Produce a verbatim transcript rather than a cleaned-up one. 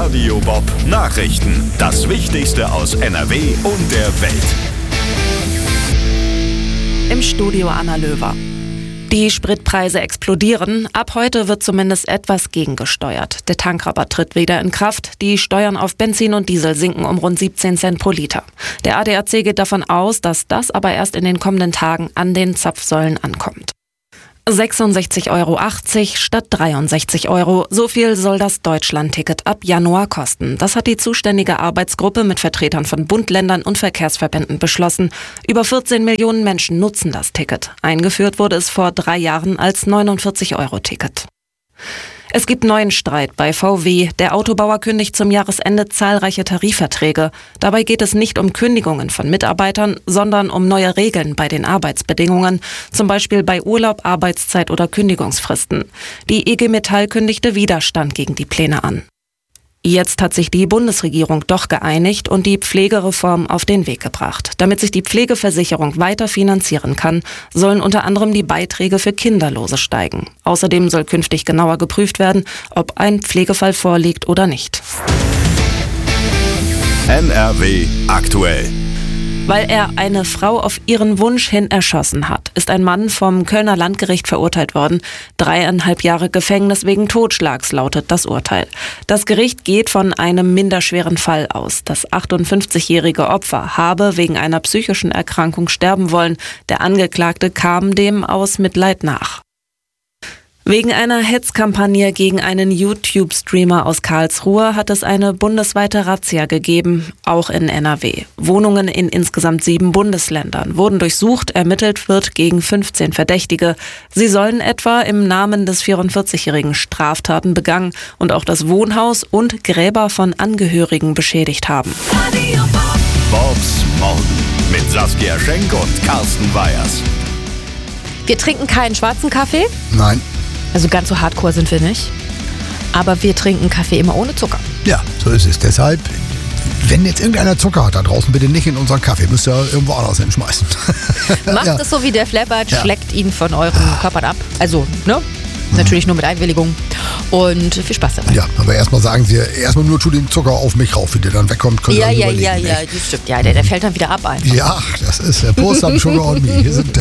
Radio Bob Nachrichten. Das Wichtigste aus N R W und der Welt. Im Studio Anna Löwer. Die Spritpreise explodieren. Ab heute wird zumindest etwas gegengesteuert. Der Tankrabatt tritt wieder in Kraft. Die Steuern auf Benzin und Diesel sinken um rund siebzehn Cent pro Liter. Der A D A C geht davon aus, dass das aber erst in den kommenden Tagen an den Zapfsäulen ankommt. sechsundsechzig Euro achtzig statt dreiundsechzig Euro. So viel soll das Deutschland-Ticket ab Januar kosten. Das hat die zuständige Arbeitsgruppe mit Vertretern von Bund, Ländern und Verkehrsverbänden beschlossen. Über vierzehn Millionen Menschen nutzen das Ticket. Eingeführt wurde es vor drei Jahren als neunundvierzig Euro Ticket. Es gibt neuen Streit bei V W. Der Autobauer kündigt zum Jahresende zahlreiche Tarifverträge. Dabei geht es nicht um Kündigungen von Mitarbeitern, sondern um neue Regeln bei den Arbeitsbedingungen, zum Beispiel bei Urlaub, Arbeitszeit oder Kündigungsfristen. Die I G Metall kündigte Widerstand gegen die Pläne an. Jetzt hat sich die Bundesregierung doch geeinigt und die Pflegereform auf den Weg gebracht. Damit sich die Pflegeversicherung weiter finanzieren kann, sollen unter anderem die Beiträge für Kinderlose steigen. Außerdem soll künftig genauer geprüft werden, ob ein Pflegefall vorliegt oder nicht. N R W aktuell. Weil er eine Frau auf ihren Wunsch hin erschossen hat, ist ein Mann vom Kölner Landgericht verurteilt worden. Dreieinhalb Jahre Gefängnis wegen Totschlags lautet das Urteil. Das Gericht geht von einem minderschweren Fall aus. Das achtundfünfzigjährige Opfer habe wegen einer psychischen Erkrankung sterben wollen. Der Angeklagte kam dem aus Mitleid nach. Wegen einer Hetzkampagne gegen einen YouTube-Streamer aus Karlsruhe hat es eine bundesweite Razzia gegeben, auch in N R W. Wohnungen in insgesamt sieben Bundesländern wurden durchsucht, ermittelt wird gegen fünfzehn Verdächtige. Sie sollen etwa im Namen des vierundvierzigjährigen Straftaten begangen und auch das Wohnhaus und Gräber von Angehörigen beschädigt haben. Bobs Morgen mit Saskia Schenk und Carsten Weyers. Wir trinken keinen schwarzen Kaffee. Nein. Also ganz so hardcore sind wir nicht. Aber wir trinken Kaffee immer ohne Zucker. Ja, so ist es. Deshalb, wenn jetzt irgendeiner Zucker hat da draußen, bitte nicht in unseren Kaffee. Müsst ihr irgendwo anders hinschmeißen. Macht ja. es so wie der Flabbert, Ja. schleckt ihn von euren Körpern ab. Also, ne? Natürlich nur mit Einwilligung. Und viel Spaß dabei. Ja, aber erstmal sagen sie, erstmal nur tu den Zucker auf mich rauf, wie der dann wegkommt. Könnt ihr Ja, dann ja, überlegen, ja, ja, nicht? das stimmt. Ja, der, der fällt dann wieder ab einfach. Ja, das ist der Prost am Sugar on Me. Hier sind